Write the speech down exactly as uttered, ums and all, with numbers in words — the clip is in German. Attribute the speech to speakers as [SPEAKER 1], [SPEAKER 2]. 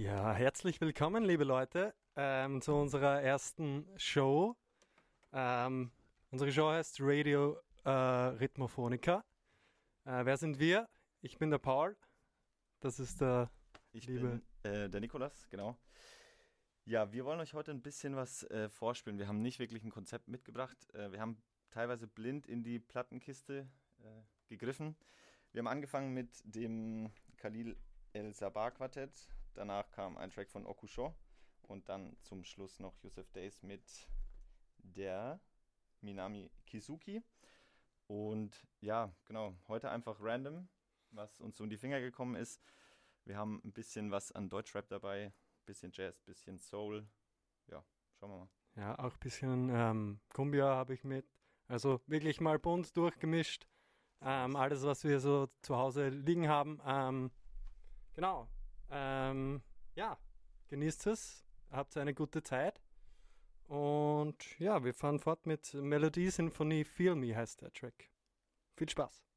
[SPEAKER 1] Ja, herzlich willkommen, liebe Leute, ähm, zu unserer ersten Show. Ähm, unsere Show heißt Radio äh, Rhythmophonica. Äh, wer sind wir? Ich bin der Paul. Das ist der
[SPEAKER 2] Ich
[SPEAKER 1] liebe...
[SPEAKER 2] bin äh, der Nikolas, genau. Ja, wir wollen euch heute ein bisschen was äh, vorspielen. Wir haben nicht wirklich ein Konzept mitgebracht. Äh, wir haben teilweise blind in die Plattenkiste äh, gegriffen. Wir haben angefangen mit dem Khalil El-Sabah Quartett. Danach kam ein Track von Okusho. Und dann zum Schluss noch Yusuf Days mit der Minami Kizuki. Und ja, genau, heute einfach random, was uns so in die Finger gekommen ist. Wir haben ein bisschen was an Deutschrap dabei, bisschen Jazz, bisschen Soul. Ja, schauen wir mal.
[SPEAKER 1] Ja, auch ein bisschen ähm, Cumbia habe ich mit. Also wirklich mal bunt durchgemischt. Ähm, alles, was wir so zu Hause liegen haben. Ähm, genau. Ähm, ja, genießt es. Habt eine gute Zeit. Und ja, wir fahren fort mit Melodie Sinfonie Feel Me heißt der Track. Viel Spaß.